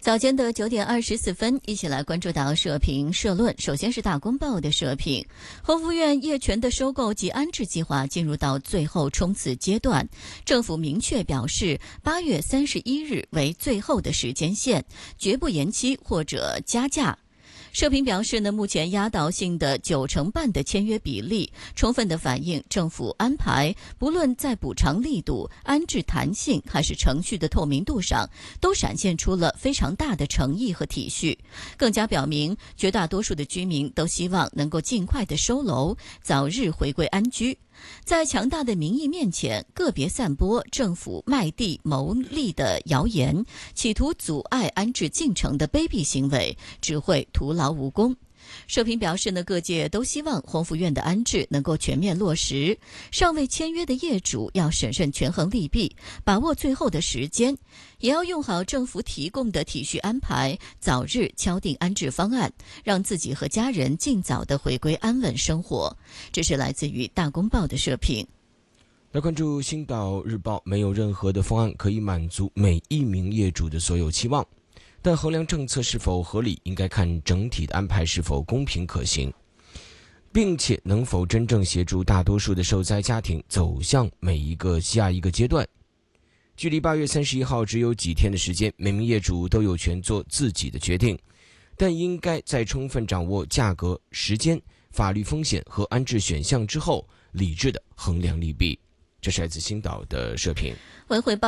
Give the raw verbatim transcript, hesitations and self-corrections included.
早间的九点二十四分，一起来关注到社评社论。首先是大公报的社评，恒福院业权的收购及安置计划进入到最后冲刺阶段，政府明确表示，八月三十一日为最后的时间线，绝不延期或者加价。社评表示呢，目前压倒性的九成半的签约比例，充分的反映政府安排，不论在补偿力度、安置弹性还是程序的透明度上，都闪现出了非常大的诚意和体恤，更加表明绝大多数的居民都希望能够尽快的收楼，早日回归安居。在强大的民意面前，个别散播政府卖地牟利的谣言，企图阻碍安置进程的卑鄙行为，只会徒劳无功。社评表示呢，各界都希望宏福院的安置能够全面落实，尚未签约的业主要审慎权衡利弊，把握最后的时间，也要用好政府提供的体恤安排，早日敲定安置方案，让自己和家人尽早的回归安稳生活。这是来自于大公报的社评。 来关注星岛日报，没有任何的方案可以满足每一名业主的所有期望，但衡量政策是否合理，应该看整体的安排是否公平可行，并且能否真正协助大多数的受灾家庭走向每一个下一个阶段。距离八月三十一号只有几天的时间，每名业主都有权做自己的决定，但应该在充分掌握价格、时间、法律风险和安置选项之后，理智的衡量利弊。这是来自星岛的社评。 文汇报